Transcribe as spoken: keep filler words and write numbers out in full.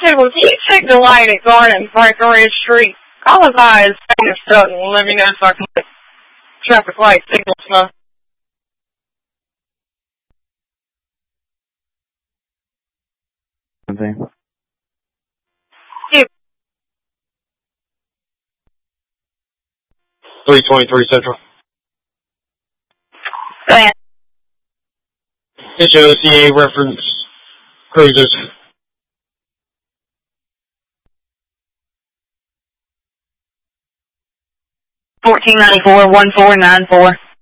Hey, will you check the light at Garden Park Ridge Street? All of I is kind of stuck and let me know so I can put traffic light signal stuff. Okay. Yeah. three twenty-three Central. Go ahead. H O C A reference cruisers. fourteen ninety-four, one four nine four.